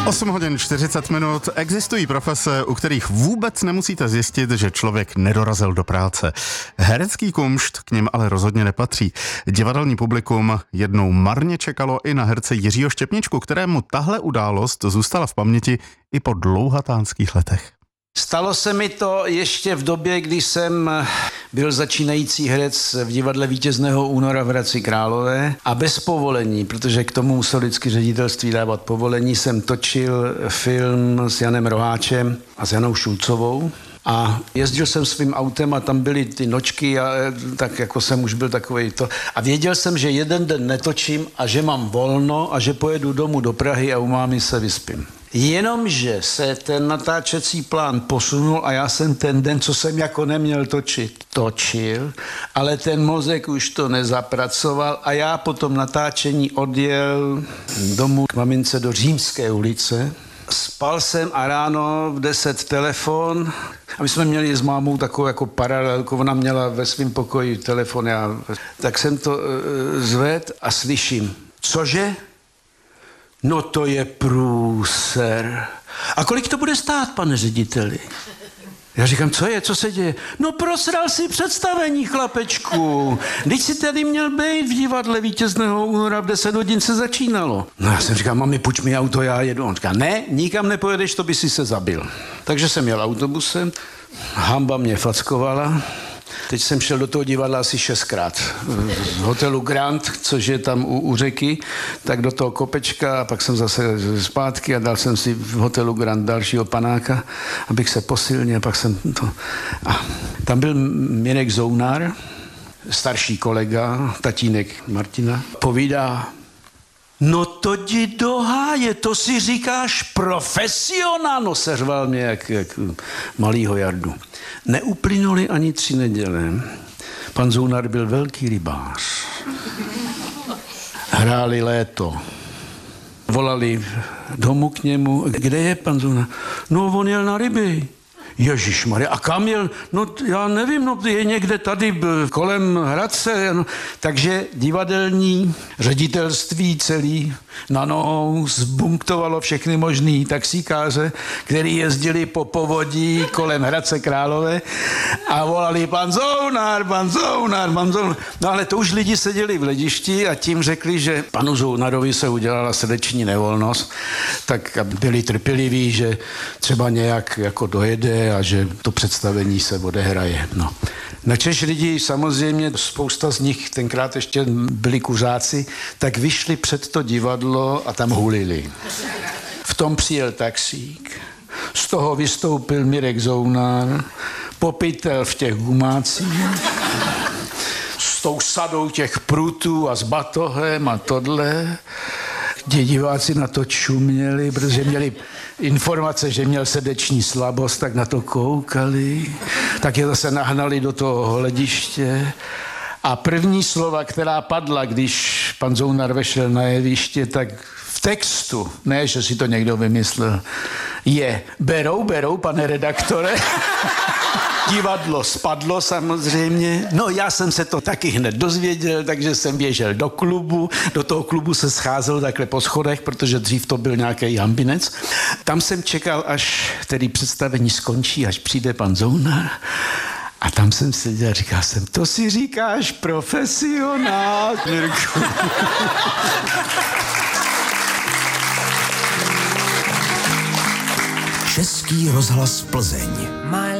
8 hodin 40 minut. Existují profese, u kterých vůbec nemusíte zjistit, že člověk nedorazil do práce. Herecký kumšt k nim ale rozhodně nepatří. Divadelní publikum jednou marně čekalo i na herce Jiřího Štěpničku, kterému tahle událost zůstala v paměti i po dlouhatánských letech. Stalo se mi to ještě v době, kdy jsem byl začínající herec v divadle Vítězného února v Hradci Králové a bez povolení, protože k tomu musel vždycky ředitelství dávat povolení, jsem točil film s Janem Roháčem a s Janou Šulcovou. A jezdil jsem svým autem a tam byly ty nočky a tak jako jsem už byl takovej to. A věděl jsem, že jeden den netočím a že mám volno a že pojedu domů do Prahy a u mámy se vyspím. Jenomže se ten natáčecí plán posunul a já jsem ten den, co jsem jako neměl točit, točil, ale ten mozek už to nezapracoval a já po tom natáčení odjel domů k mamince do Římské ulice. Spal jsem a ráno v 10 telefon a my jsme měli s mámou takovou jako paralelku, ona měla ve svém pokoji telefon, tak jsem to zvedl a slyším, cože? No to je průser. A kolik to bude stát, pane řediteli? Já říkám, co je, co se děje? No prosral si představení, chlapečku. Když si tady měl být v divadle Vítězného února, v 10 hodin se začínalo. No já jsem říkal, mami, půjč mi auto, já jedu. On říká, ne, nikam nepojedeš, to by si se zabil. Takže jsem jel autobusem, hamba mě fackovala. Teď jsem šel do toho divadla asi 6krát. V hotelu Grand, což je tam u řeky, tak do toho kopečka a pak jsem zase zpátky a dal jsem si v hotelu Grand dalšího panáka, abych se posilnil, pak jsem to... A tam byl Mirek Zounár, starší kolega, tatínek Martina, povídá, no to jdi do háje, to si říkáš profesionál, no seřval mě jak malýho Jardu. Neuplynuly ani 3 neděle. Pan Zounár byl velký rybář. Hráli léto. Volali domů k němu. Kde je pan Zounár? No, on jel na ryby. Ježišmarja, a kam jel? No, já nevím, no, je někde tady kolem Hradce. No. Takže divadelní ředitelství celý na nohou zbunktovalo všechny možný taxikáře, který jezdili po povodí kolem Hradce Králové a volali pan Zounár, pan Zounár, pan Zounár. No ale to už lidi seděli v hledišti a tím řekli, že panu Zounárovi se udělala srdeční nevolnost, tak byli trpěliví, že třeba nějak jako dojede a že to představení se odehraje. No. Načež lidi, samozřejmě spousta z nich, tenkrát ještě byli kuřáci, tak vyšli před to divadlo a tam hulili. V tom přijel taxík, z toho vystoupil Mirek Zounár, popytel v těch gumácích, s tou sadou těch prutů a s batohem a tohle. Diváci na to čuměli, protože měli informace, že měl srdeční slabost, tak na to koukali, tak je zase nahnali do toho hlediště. A první slova, která padla, když pan Zounár vešel na jeviště, tak v textu, ne, že si to někdo vymyslel, je berou, pane redaktore. Divadlo spadlo samozřejmě. No já jsem se to taky hned dozvěděl, takže jsem běžel do klubu. Do toho klubu se scházel takhle po schodech, protože dřív to byl nějaký hambinec. Tam jsem čekal, až tedy představení skončí, až přijde pan Zounár. A tam jsem seděl a říkal jsem, to si říkáš profesionál, Mirku. Český rozhlas Plzeň.